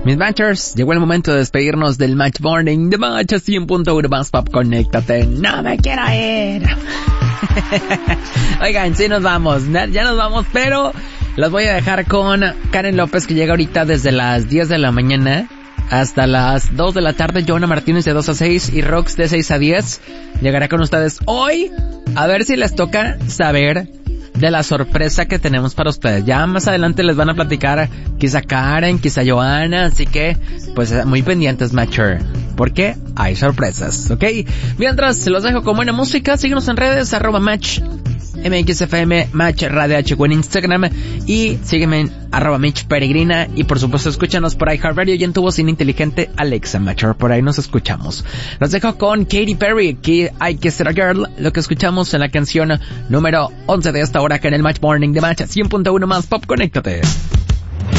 Mis matchers, llegó el momento de despedirnos del Match Morning de Match 100.1 más Pop. Conéctate, no me quiero ir. Oigan, sí nos vamos, ya nos vamos, pero los voy a dejar con Karen López, que llega ahorita desde las 10 de la mañana hasta las 2 de la tarde. Joana Martínez de 2 a 6 y Rox de 6 a 10 llegará con ustedes hoy. A ver si les toca saber de la sorpresa que tenemos para ustedes. Ya más adelante les van a platicar quizá Karen, quizá Joana, así que pues muy pendientes, Matcher, porque hay sorpresas, ¿ok? Mientras, se los dejo con buena música. Síguenos en redes, @Match MXFM, Match Radio HQ en Instagram, y sígueme en @Mitch Peregrina, y por supuesto escúchanos por iHeartRadio y en tu bocina inteligente Alexa. Matcher, por ahí nos escuchamos. Los dejo con Katy Perry, que I Kissed a Girl, lo que escuchamos en la canción número 11 de esta hora acá en el Match Morning de Match 100.1 más Pop. Conéctate.